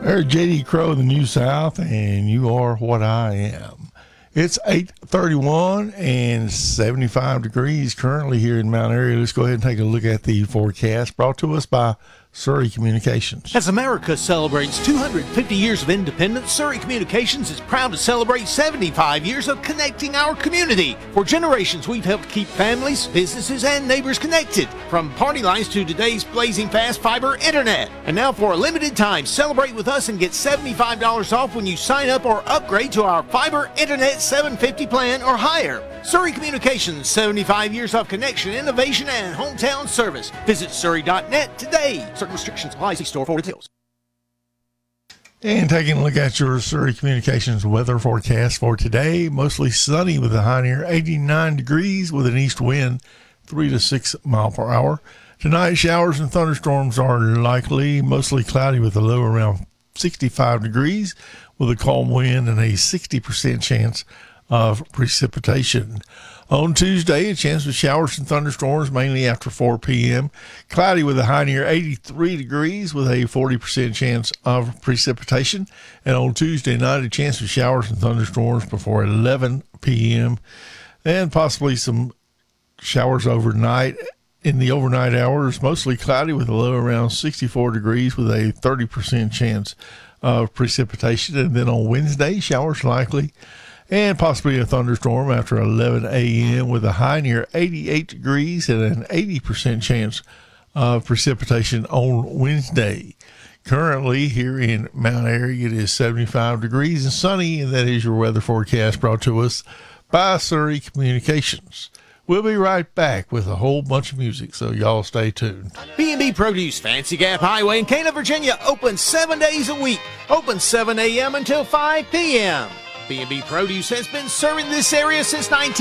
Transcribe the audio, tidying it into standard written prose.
There's JD Crow in the New South, and you are what I am. It's 8:31 and 75 degrees currently here in Mount Airy. Let's go ahead and take a look at the forecast brought to us by Surrey Communications. As America celebrates 250 years of independence, Surrey Communications is proud to celebrate 75 years of connecting our community. For generations, we've helped keep families, businesses, and neighbors connected, from party lines to today's blazing fast fiber internet. And now for a limited time, celebrate with us and get $75 off when you sign up or upgrade to our fiber internet 750 plan or higher. Surrey Communications, 75 years of connection, innovation, and hometown service. Visit surrey.net today. Certain restrictions apply. See store for details. And taking a look at your Surrey Communications weather forecast for today, mostly sunny with a high near 89 degrees with an east wind 3 to 6 mile per hour. Tonight, showers and thunderstorms are likely, mostly cloudy with a low around 65 degrees with a calm wind and a 60% chance of precipitation. On Tuesday, a chance of showers and thunderstorms mainly after 4 p.m. Cloudy with a high near 83 degrees with a 40% chance of precipitation. And on Tuesday night, a chance of showers and thunderstorms before 11 p.m. and possibly some showers overnight. In the overnight hours, mostly cloudy with a low around 64 degrees with a 30% chance of precipitation. And then on Wednesday, showers likely and possibly a thunderstorm after 11 a.m. with a high near 88 degrees and an 80% chance of precipitation on Wednesday. Currently here in Mount Airy, it is 75 degrees and sunny, and that is your weather forecast brought to us by Surrey Communications. We'll be right back with a whole bunch of music, so y'all stay tuned. B&B Produce, Fancy Gap Highway in Cana, Virginia, open 7 days a week. Open 7 a.m. until 5 p.m. B&B Produce has been serving this area since